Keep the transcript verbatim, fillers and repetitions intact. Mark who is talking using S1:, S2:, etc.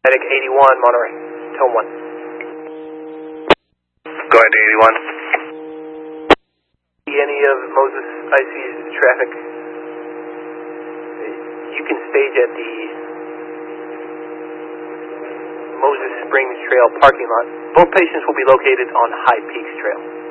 S1: Medic eighty-one, Monterey, tone one.
S2: Go ahead, eighty-one.
S1: Any of Moses I C's traffic, you can stage at the Moses Springs Trail parking lot. Both patients will be located on High Peaks Trail.